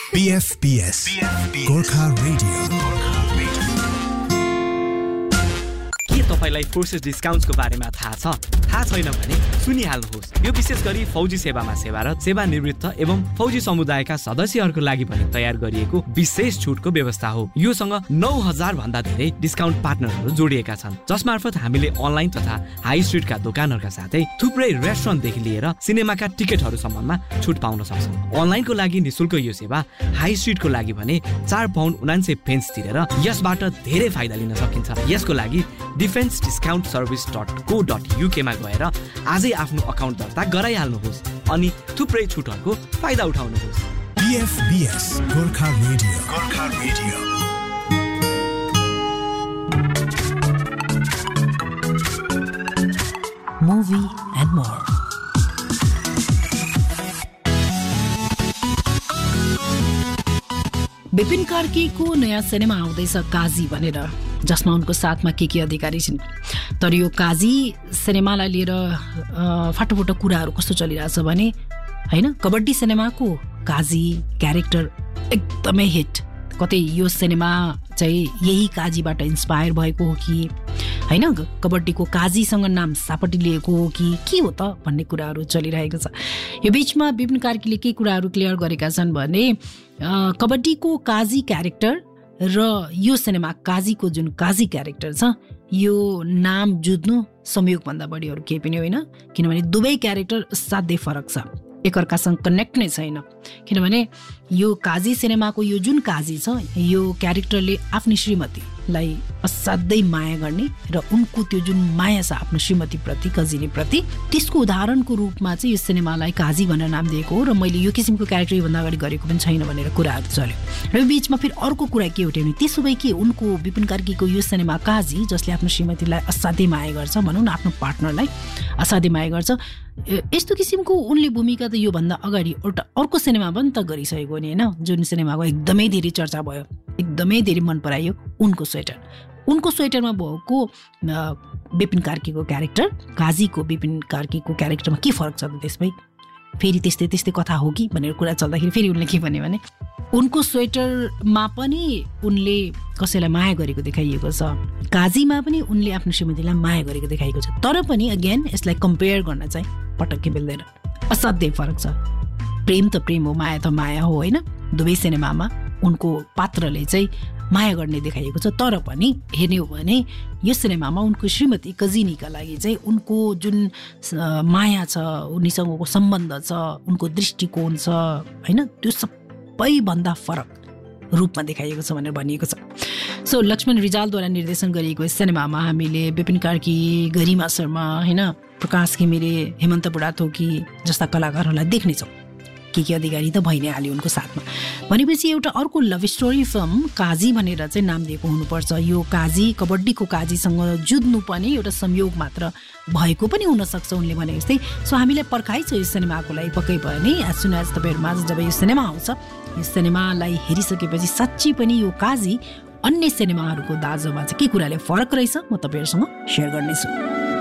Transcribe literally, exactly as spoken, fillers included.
B F B S, Gorkha Radio. के तपाईलाई forces डिस्काउन्ट्सको बारेमा थाहा छ? थाहा छैन भने सुनिहाल्नुहोस्। यो विशेष गरी फौजी सेवामा सेवारत, सेवानिवृत्त एवं फौजी समुदायका सदस्यहरूको लागि पनि तयार गरिएको विशेष छुटको व्यवस्था हो। योसँग नौ हजार भन्दा धेरै डिस्काउन्ट पार्टनरहरू जोडिएका छन्, जसमार्फत हामीले अनलाइन तथा हाई स्ट्रिटका दोकानहरूका साथै थुप्रै रेस्टुरेन्टदेखि लिएर सिनेमाका टिकटहरूसम्ममा छुट पाउन सक्छौँ। अनलाइनको लागि निशुल्क यो सेवा, हाई स्ट्रिटको लागि भने चार पाउन्ड उनान्सय पेन्स तिरेर यसबाट धेरै फाइदा लिन सकिन्छ। यसको लागि डिफेन्स डिस्काउन्ट सर्भिस डट को डट युके मा गएर आजै आफ्नो अकाउन्ट दर्ता गराइहाल्नुहोस् अनि थुप्रै छुटहरूको फाइदा उठाउनुहोस्। B F B S, Gorkha Radio. Gorkha Radio. Movie and more. Vipin कार्कीको नयाँ सिनेमा आउँदैछ काजी भनेर, जसमा उनको साथमा के के अधिकारी छिन्। तर यो काजी सिनेमालाई लिएर फाटोफुटो कुराहरू कस्तो चलिरहेछ भने हैन, कबड्डी सिनेमाको काजी क्यारेक्टर एकदमै हिट। कतै यो सिनेमा चाहिँ यही काजीबाट इन्स्पायर भएको हो कि हैन, कबड्डीको काजीसँग नाम सापटी लिएको हो कि के हो त भन्ने कुराहरू चलिरहेको छ। यो बीचमा विपिन कार्कीले के कुराहरू क्लियर गरेका छन् भने कबड्डीको काजी क्यारेक्टर र यो सिनेमा काजीको जुन काजी क्यारेक्टर छ, यो नाम जुझ्नु संयोगभन्दा बढी अरू केही पनि होइन। किनभने दुवै क्यारेक्टर असाध्यै फरक छ, एकअर्कासँग कनेक्ट नै छैन। किनभने यो काजी सिनेमाको यो जुन काजी छ, यो क्यारेक्टरले आफ्नी श्रीमतीलाई असाध्यै माया गर्ने र उनको त्यो जुन माया छ आफ्नो श्रीमतीप्रति, कजिनीप्रति, त्यसको उदाहरणको रूपमा चाहिँ यो सिनेमालाई काजी भनेर नाम दिएको हो। र मैले यो किसिमको क्यारेक्टर योभन्दा अगाडि गरेको पनि छैन भनेर कुराहरू चल्यो। र यो बिचमा फेरि अर्को कुरा के उठ्यो भने त्यसो भए के उनको विपिन कार्कीको यो सिनेमा काजी, जसले आफ्नो श्रीमतीलाई असाध्यै माया गर्छ, भनौँ न आफ्नो पार्टनरलाई असाध्यै माया गर्छ, यस्तो किसिमको उनले भूमिका त योभन्दा अगाडि एउटा अर्को सिनेमा पनि त गरिसकेको नि होइन, जुन सिनेमाको एकदमै धेरै चर्चा भयो, एकदमै धेरै मन परायो, उनको स्वेटर। उनको स्वेटरमा भएको विपिन कार्कीको क्यारेक्टर, काजीको विपिन कार्कीको क्यारेक्टरमा के फरक छ त त्यसमै? फेरि त्यस्तै त्यस्तै कथा हो कि भनेर कुरा चल्दाखेरि फेरि उनले के भन्यो भने उनको स्वेटरमा पनि उनले कसैलाई माया गरेको देखाइएको छ, काजीमा पनि उनले आफ्नो श्रीमतीलाई माया गरेको देखाइएको छ। तर पनि अगेन यसलाई कम्पेयर गर्न चाहिँ पटक्कै मिल्दैन, असाध्यै फरक छ। प्रेम त प्रेम हो, माया त माया हो होइन। दुवै सिनेमामा उनको पात्रले चाहिँ माया गर्ने देखाइएको छ। तर पनि हेर्ने हो भने यो सिनेमामा उनको श्रीमती कजिनीका लागि चाहिँ उनको जुन माया छ, उनीसँगको सम्बन्ध छ, उनको दृष्टिकोण छ होइन, त्यो सबैभन्दा फरक रूपमा देखाइएको छ भनेर भनिएको छ। सो लक्ष्मण रिजालद्वारा निर्देशन गरिएको यस सिनेमामा हामीले विपिन कार्की, गरिमा शर्मा होइन, प्रकाश घिमिरे, हेमन्त बुढाथोकी जस्ता कलाकारहरूलाई देख्नेछौँ। के के अधिकारी त भइ नै हाल्यो उनको साथमा। भनेपछि एउटा अर्को लभ स्टोरी फिल्म काजी भनेर चाहिँ नाम दिएको हुनुपर्छ। यो काजी कबड्डीको काजीसँग जुझ्नु पनि एउटा संयोग मात्र भएको पनि हुनसक्छ उनले भने जस्तै। सो हामीलाई पर्खाइ छ यो सिनेमाको लागि पक्कै पनि। एज सुन एज तपाईँहरूमा जब यो सिनेमा आउँछ, यो सिनेमालाई हेरिसकेपछि साँच्चै पनि यो काजी अन्य सिनेमाहरूको दाजुमा चाहिँ के कुराले फरक रहेछ म तपाईँहरूसँग सेयर गर्नेछु।